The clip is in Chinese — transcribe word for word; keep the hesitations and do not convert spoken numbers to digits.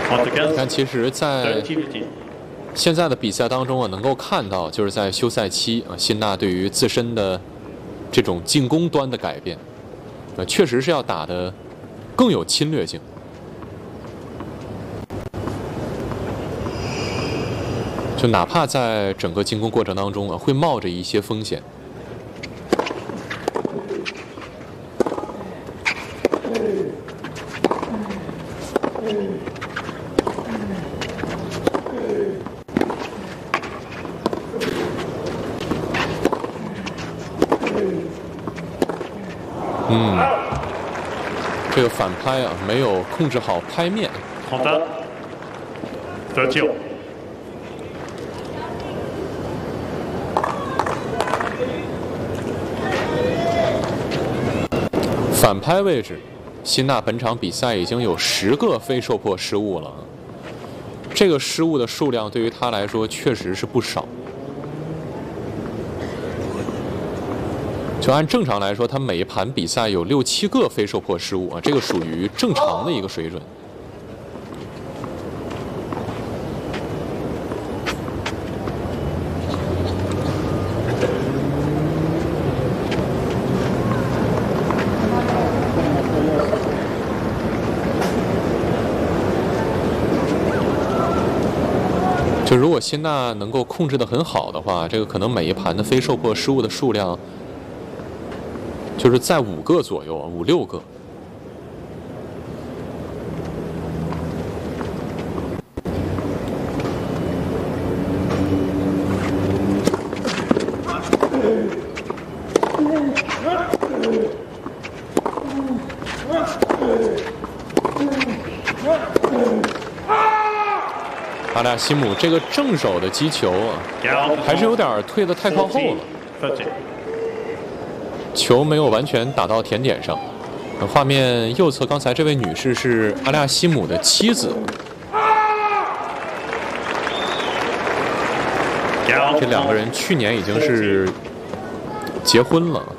但其实，在现在的比赛当中啊，能够看到，就是在休赛期啊，辛纳对于自身的这种进攻端的改变，呃，确实是要打得更有侵略性。就哪怕在整个进攻过程当中啊，会冒着一些风险。嗯，这个反拍啊，没有控制好拍面。 好的，得救。 反拍位置，辛纳本场比赛已经有十个非受迫失误了，这个失误的数量对于他来说确实是不少。就按正常来说，他每一盘比赛有六七个非受迫失误啊，这个属于正常的一个水准。就如果辛纳能够控制得很好的话，这个可能每一盘的非受迫失误的数量，就是在五个左右啊，五六个。阿拉西姆这个正手的击球啊，还是有点退得太靠后了，球没有完全打到甜点上。画面右侧，刚才这位女士是阿拉西姆的妻子，这两个人去年已经是结婚了。